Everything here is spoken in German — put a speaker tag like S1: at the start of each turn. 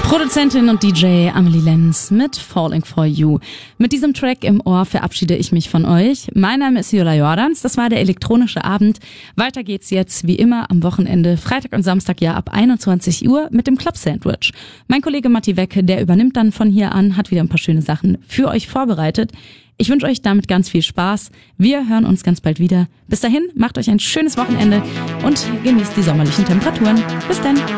S1: Produzentin und DJ Amelie Lenz mit Falling for You. Mit diesem Track im Ohr verabschiede ich mich von euch. Mein Name ist Jola Jordans, das war der elektronische Abend. Weiter geht's jetzt wie immer am Wochenende, Freitag und Samstag ja ab 21 Uhr mit dem Club Sandwich. Mein Kollege Matti Wecke, der übernimmt dann von hier an, hat wieder ein paar schöne Sachen für euch vorbereitet. Ich wünsche euch damit ganz viel Spaß. Wir hören uns ganz bald wieder. Bis dahin, macht euch ein schönes Wochenende und genießt die sommerlichen Temperaturen. Bis dann.